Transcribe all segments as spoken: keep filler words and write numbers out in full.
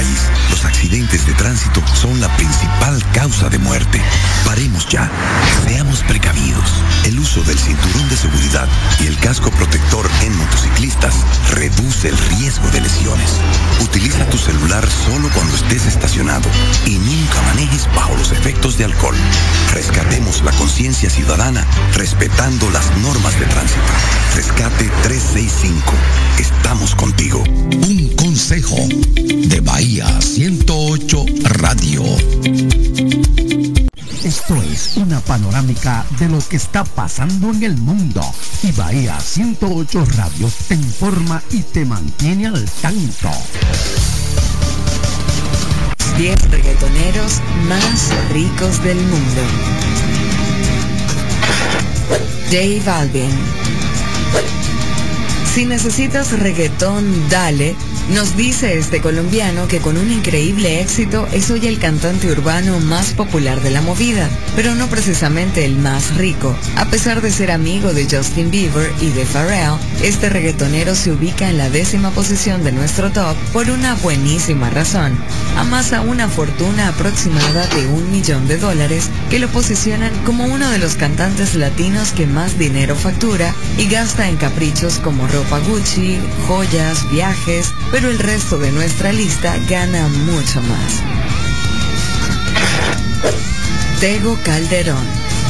país. Los accidentes de tránsito son la principal causa de muerte. Paremos ya. Seamos precavidos. El uso del cinturón de seguridad y el casco protector en motociclistas reduce el riesgo de lesiones. Utiliza tu celular solo cuando estés estacionado y nunca manejes bajo los efectos de alcohol. Rescatemos la conciencia ciudadana respetando las normas de tránsito. Rescate trescientos sesenta y cinco. Estamos contigo. Un consejo de Bahía ciento ocho Radio. Esto es una panorámica de lo que está pasando en el mundo. Y Bahía ciento ocho Radio te informa y te mantiene al tanto. diez reggaetoneros más ricos del mundo. J Balvin. Si necesitas reggaetón, dale, nos dice este colombiano que con un increíble éxito es hoy el cantante urbano más popular de la movida, pero no precisamente el más rico. A pesar de ser amigo de Justin Bieber y de Pharrell, este reggaetonero se ubica en la décima posición de nuestro top por una buenísima razón. Amasa una fortuna aproximada de un millón de dólares que lo posicionan como uno de los cantantes latinos que más dinero factura y gasta en caprichos como ropa Gucci, joyas, viajes, pero el resto de nuestra lista gana mucho más. Tego Calderón.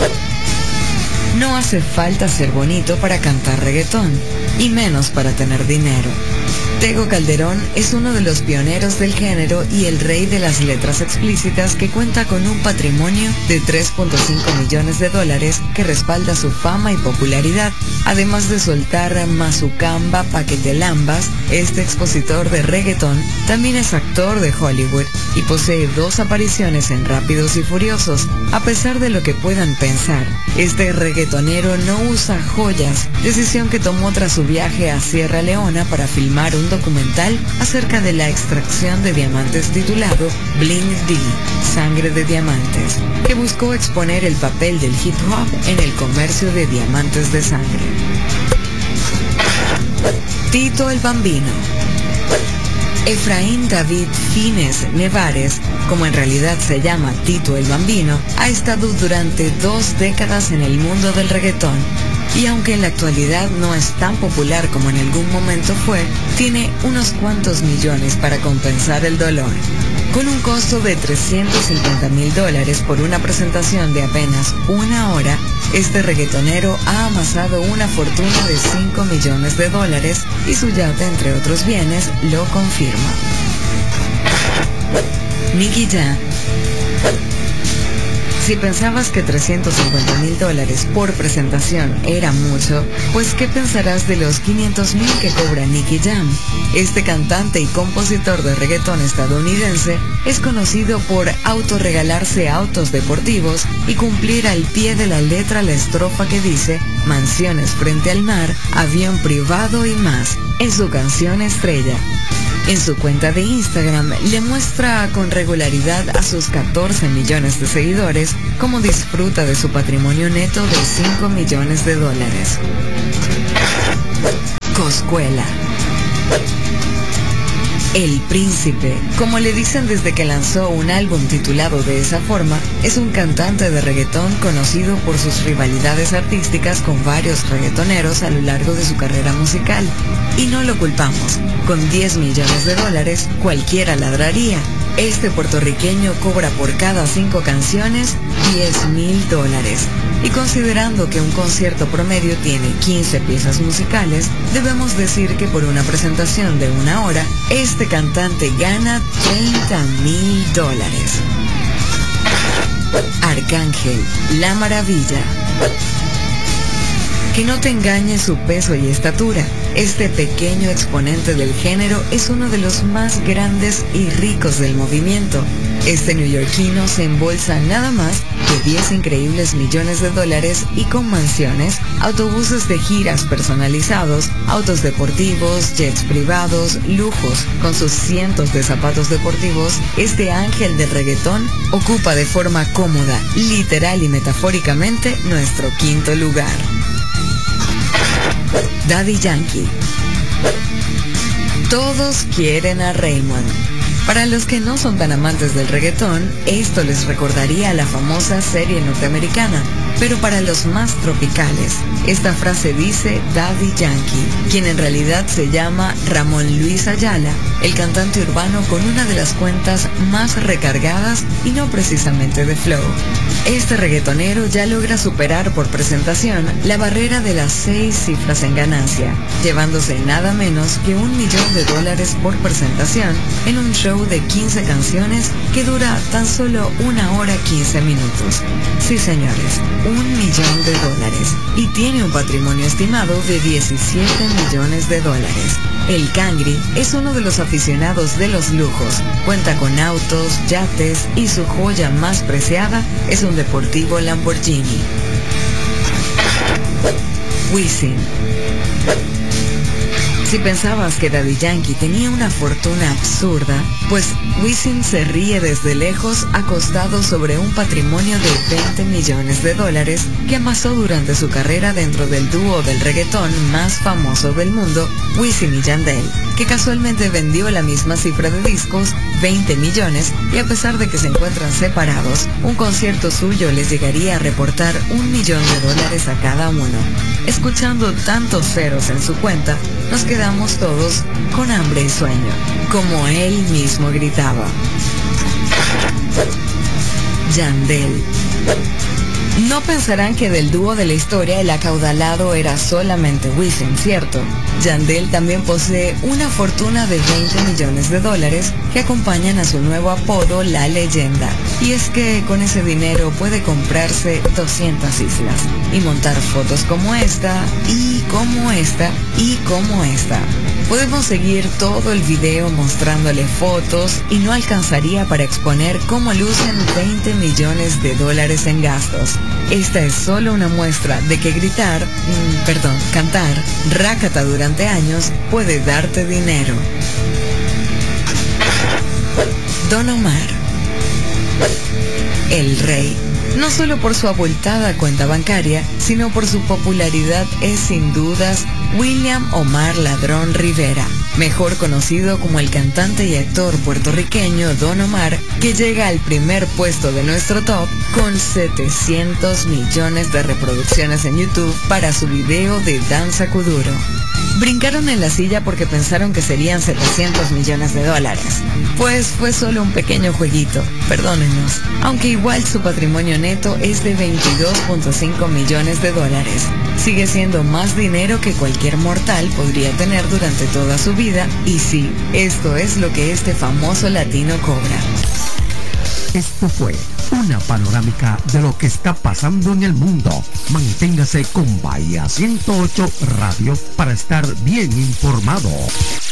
No hace falta ser bonito para cantar reggaetón, y menos para tener dinero. Tego Calderón es uno de los pioneros del género y el rey de las letras explícitas que cuenta con un patrimonio de tres punto cinco millones de dólares que respalda su fama y popularidad. Además de soltar Mazucamba Paquetelambas, este expositor de reggaetón también es actor de Hollywood y posee dos apariciones en Rápidos y Furiosos. A pesar de lo que puedan pensar, este reggaetonero no usa joyas, decisión que tomó tras su viaje a Sierra Leona para filmar un documental acerca de la extracción de diamantes titulado Bling D, Sangre de Diamantes, que buscó exponer el papel del hip hop en el comercio de diamantes de sangre. Tito el Bambino. Efraín David Fines Nevares, como en realidad se llama Tito el Bambino, ha estado durante dos décadas en el mundo del reggaetón. Y aunque en la actualidad no es tan popular como en algún momento fue, tiene unos cuantos millones para compensar el dolor. Con un costo de trescientos cincuenta mil dólares por una presentación de apenas una hora, este reggaetonero ha amasado una fortuna de cinco millones de dólares y su yate, entre otros bienes, lo confirma. Nicky Jam. Si pensabas que trescientos cincuenta mil dólares por presentación era mucho, pues ¿qué pensarás de los quinientos mil que cobra Nicky Jam? Este cantante y compositor de reggaetón estadounidense es conocido por autorregalarse autos deportivos y cumplir al pie de la letra la estrofa que dice mansiones frente al mar, avión privado y más, en su canción estrella. En su cuenta de Instagram le muestra con regularidad a sus catorce millones de seguidores cómo disfruta de su patrimonio neto de cinco millones de dólares. Coscuela. El Príncipe, como le dicen desde que lanzó un álbum titulado de esa forma, es un cantante de reggaetón conocido por sus rivalidades artísticas con varios reggaetoneros a lo largo de su carrera musical. Y no lo culpamos, con diez millones de dólares cualquiera ladraría. Este puertorriqueño cobra por cada cinco canciones diez mil dólares. Y considerando que un concierto promedio tiene quince piezas musicales, debemos decir que por una presentación de una hora, este cantante gana treinta mil dólares. Arcángel, la maravilla. Que no te engañe su peso y estatura. Este pequeño exponente del género es uno de los más grandes y ricos del movimiento. Este neoyorquino se embolsa nada más que diez increíbles millones de dólares y con mansiones, autobuses de giras personalizados, autos deportivos, jets privados, lujos. Con sus cientos de zapatos deportivos, este ángel del reggaetón ocupa de forma cómoda, literal y metafóricamente, nuestro quinto lugar. Daddy Yankee. Todos quieren a Raymond. Para los que no son tan amantes del reggaetón, esto les recordaría a la famosa serie norteamericana. Pero para los más tropicales, esta frase dice Daddy Yankee, quien en realidad se llama Ramón Luis Ayala, el cantante urbano con una de las cuentas más recargadas y no precisamente de flow. Este reggaetonero ya logra superar por presentación la barrera de las seis cifras en ganancia, llevándose nada menos que un millón de dólares por presentación en un show de quince canciones que dura tan solo una hora quince minutos. Sí, señores, un millón de dólares, y tiene un patrimonio estimado de diecisiete millones de dólares. El Cangri es uno de los aficionados de los lujos, cuenta con autos, yates y su joya más preciada es un deportivo Lamborghini. Wisin. Si pensabas que Daddy Yankee tenía una fortuna absurda, pues Wisin se ríe desde lejos acostado sobre un patrimonio de veinte millones de dólares que amasó durante su carrera dentro del dúo del reggaetón más famoso del mundo, Wisin y Yandel, que casualmente vendió la misma cifra de discos, veinte millones, y a pesar de que se encuentran separados, un concierto suyo les llegaría a reportar un millón de dólares a cada uno. Escuchando tantos ceros en su cuenta, nos quedamos todos con hambre y sueño, como él mismo gritaba. Yandel. No pensarán que del dúo de la historia el acaudalado era solamente Wisin, ¿cierto? Yandel también posee una fortuna de veinte millones de dólares que acompañan a su nuevo apodo, La Leyenda. Y es que con ese dinero puede comprarse doscientas islas y montar fotos como esta, y como esta, y como esta. Podemos seguir todo el video mostrándole fotos y no alcanzaría para exponer cómo lucen veinte millones de dólares en gastos. Esta es solo una muestra de que gritar, mmm, perdón, cantar, rácata durante años puede darte dinero. Don Omar. El rey. No solo por su abultada cuenta bancaria, sino por su popularidad es sin dudas William Omar Ladrón Rivera, mejor conocido como el cantante y actor puertorriqueño Don Omar, que llega al primer puesto de nuestro top con setecientos millones de reproducciones en YouTube para su video de Danza Kuduro. Brincaron en la silla porque pensaron que serían setecientos millones de dólares. Pues fue solo un pequeño jueguito, perdónenos, aunque igual su patrimonio neto es de veintidós punto cinco millones de dólares. Sigue siendo más dinero que cualquier mortal podría tener durante toda su vida, y sí, esto es lo que este famoso latino cobra. Esto fue una panorámica de lo que está pasando en el mundo. Manténgase con Bahía ciento ocho Radio para estar bien informado.